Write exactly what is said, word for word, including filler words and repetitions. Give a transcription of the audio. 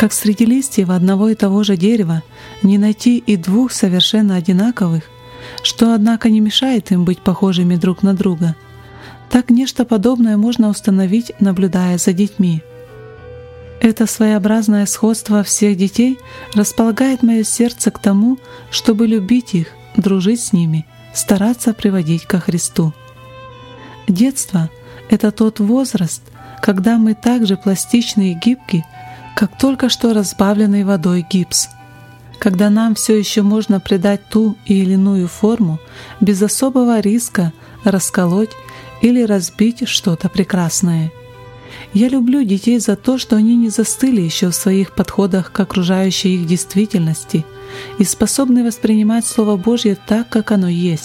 Как среди листьев одного и того же дерева не найти и двух совершенно одинаковых, что, однако, не мешает им быть похожими друг на друга, так нечто подобное можно установить, наблюдая за детьми. Это своеобразное сходство всех детей располагает мое сердце к тому, чтобы любить их, дружить с ними, стараться приводить ко Христу. Детство — это тот возраст, когда мы так же пластичны и гибки, как только что разбавленный водой гипс, когда нам все еще можно придать ту или иную форму без особого риска расколоть или разбить что-то прекрасное. Я люблю детей за то, что они не застыли еще в своих подходах к окружающей их действительности и способны воспринимать Слово Божье так, как оно есть.